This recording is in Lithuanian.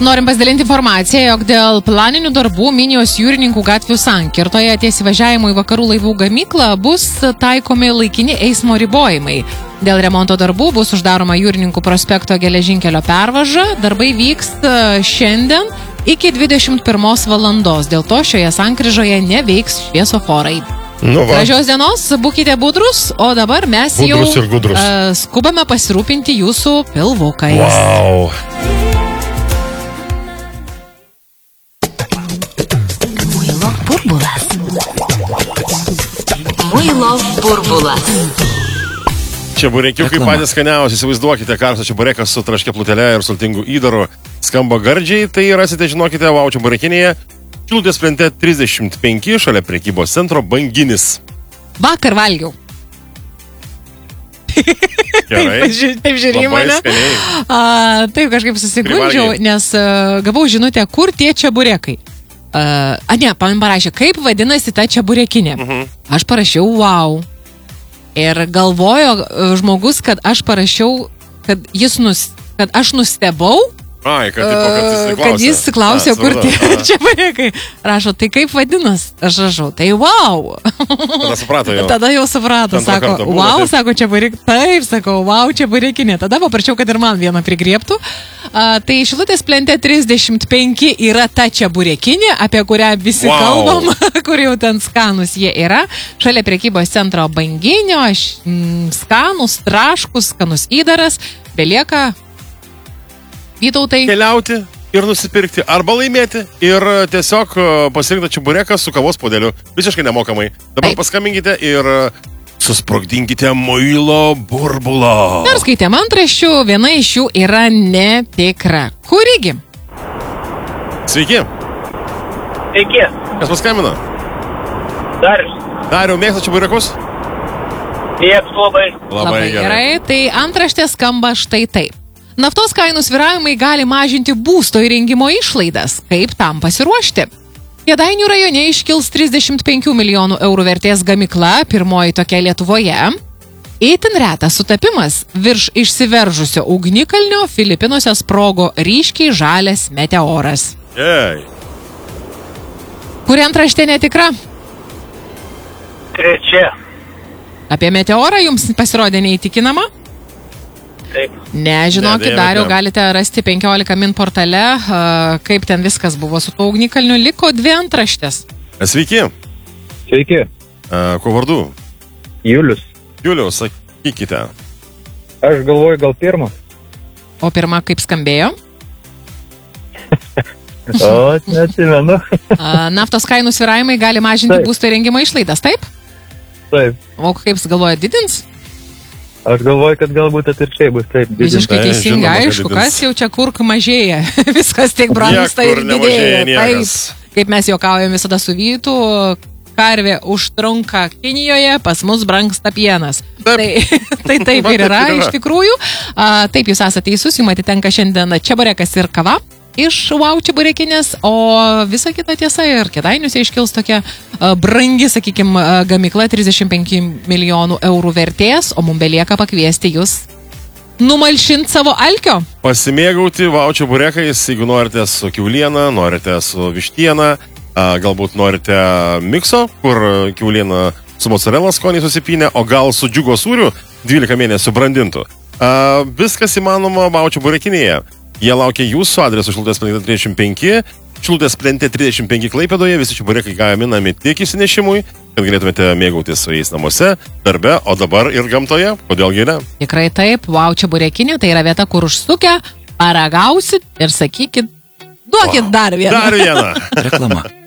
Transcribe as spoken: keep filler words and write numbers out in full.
Norim pasidalinti informaciją, jog dėl planinių darbų Minijos jūrininkų gatvių sankirtoje ties įvažiavimo į vakarų laivų gamyklą bus taikomi laikini eismo ribojimai. Dėl remonto darbų bus uždaroma Jūrininkų prospekto geležinkelio pervaža. Darbai vyks šiandien iki dvidešimt pirmos valandos. Dėl to šioje sankryžoje neveiks šviesoforai. Nu va. Gražios dienos, būkite budrus, o dabar mes Budrus jau ir gudrus. uh, skubame pasirūpinti jūsų pilvukais. Wow. Muilo burbulas. Muilo burbulas. Čeburekiukai patys skaniausi, įsivaizduokite, karsto čeburekas su traškia plutelė ir sultingu įdaru. Skamba gardžiai, tai rasite, žinokite, Vau čeburekinėje. Šilutės plente trisdešimt penki šalia prekybos centro Banginis. Vakar valgiau. Gerai. Taip, taip žiūrėjai Labai mane. skaniai. A, taip kažkaip susigundžiau, Privalgiai. nes uh, gavau žinutę, kur tie čeburekai. Uh, a ne, man parašė, kaip vadinasi ta čeburekinė. Mhm. Aš parašiau wow. Ir galvojo uh, žmogus, kad aš parašiau, kad, jis nus, kad aš nustebau, Ai, kad, tipo, kad, jis kad jis klausė, kur tie čeburekai. Rašo, tai kaip vadinas? Aš rašau, tai wow. Tada suprato jau. Tada jau suprato, Antrą sako, kartą būna, wow, taip. sako, čeburek, taip, sako, wow, čeburekinė. Tada paprašiau, kad ir man vieną prigriebtų. A, tai Šilutės plente trisdešimt penki yra ta čeburekinė, apie kurią visi Wow. kalbam, kur jau ten skanus jie yra. Šalia prekybos centro Banginio, š- mm, skanus, traškus, skanus įdaras. Belieka Vytautai. Keliauti ir nusipirkti, arba laimėti ir tiesiog e, pasirinkti čebureką su kavos podeliu. Visiškai nemokamai. Dabar Taip. paskambinkite ir e, susprogdinkite muilo burbulą. Perskaitėm antraščių, viena iš jų yra netikra. Kurigi? Sveiki. Sveiki, Kas paskambino? Darius. Dariau, mėgsta čeburekus? Mėgstu labai. Labai gerai. Tai antraštė skamba štai taip. Naftos kainų svyravimai gali mažinti būsto įrengimo išlaidas. Kaip tam pasiruošti? Kėdainių rajone iškils trisdešimt penkių milijonų eurų vertės gamykla, pirmoji tokia Lietuvoje. Itin retas sutapimas. Virš išsiveržusio ugnikalnio Filipinuose sprogo ryškiai žalias meteoras. Jei. Kuri antraštė netikra? Trečia. Apie meteorą jums pasirodė neįtikinama? Taip. Nežinokit, Ne, dėja, Dariau, ne. galite rasti penkiolika min portale, a, kaip ten viskas buvo su tuo ugnikalniu. Liko dvi antraštės. Sveiki. Sveiki. E, Kuo vardu? Julius. Julius, sakykite. Aš galvoju gal pirmą. O pirma, kaip skambėjo? O, neatsimenu. A, naftos kainų svyravimai gali mažinti Taip. būsto įrengimo išlaidas, taip? Taip. O kaip galvoja, didins? Aš galvoju, kad galbūt atvirkščiai bus taip. Visiškai Tai teisingai, žinoma, kad aišku, didins. kas jau čia kur mažėja. Viskas tiek brangsta ir Niekur nemažėja didėja. niekas. Taip, kaip mes juokaujam visada su Vytu, karvė užtrunka Kinijoje, pas mus brangsta pienas. Taip. Tai, tai taip Va, ir yra, taip ir yra. iš tikrųjų. A, taip, jūs esate teisus, jums atitenka šiandien čeburekas ir kava iš Vau čeburekinės, o visa kita tiesa ir Kėdainiuose iškils tokia a, brangi, sakykime, gamykla trisdešimt penkių milijonų eurų vertės, o mums belieka pakviesti jūs numalšinti savo alkio. Pasimėgauti Vau čeburekais, jeigu norite su kiauliena, norite su vištiena, a, galbūt norite mikso, kur kiauliena su mozzarella skoniai susipynė, o gal su džiugo sūriu dvylika mėnesių brandintų. A, viskas įmanoma Vau čeburekinėje. Jie laukia jūsų adresu Šilutės plente trisdešimt penki, Šilutės plente trisdešimt penki Klaipėdoje, visi čeburekai gaminami tik išsinešimui, kad galėtumėte mėgautis su jais namuose, darbe, o dabar ir gamtoje. Kodėlgi ne? Tikrai taip, Vau čeburekinė, tai yra vieta, kur užsukę, paragausit ir sakykit, duokit dar vieną. Dar vieną. Reklama.